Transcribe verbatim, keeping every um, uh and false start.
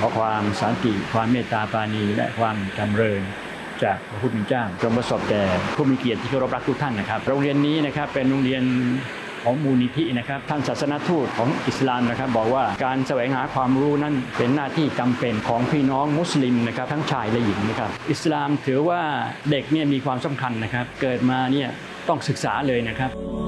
อความสันติความเมตตาปราณีและความจำเริญจากพระผู้เป็นเจ้าจงประสบแก่ผู้มีเกียรติที่เคารพรักทุกท่านนะครับโรงเรียนนี้นะครับเป็นโรงเรียนของมูลนิธินะครับท่านศาสนทูตของอิสลามนะครับบอกว่าการแสวงหาความรู้นั้นเป็นหน้าที่จำเป็นของพี่น้องมุสลิมนะครับทั้งชายและหญิงนะครับอิสลามถือว่าเด็กเนี่ยมีความสำคัญนะครับเกิดมาเนี่ยต้องศึกษาเลยนะครับ